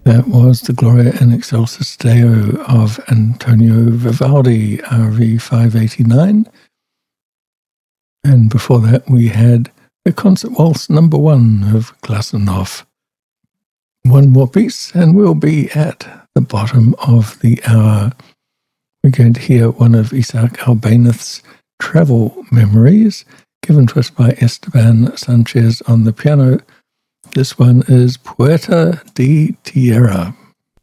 That was the Gloria in Excelsis Deo of Antonio Vivaldi, RV 589. And before that we had the Concert Waltz No. 1 of Glasenhoff. One more piece and we'll be at the bottom of the hour. We're going to hear one of Isaac Albéniz's travel memories, given to us by Esteban Sanchez on the piano. This one is Puerta de Tierra.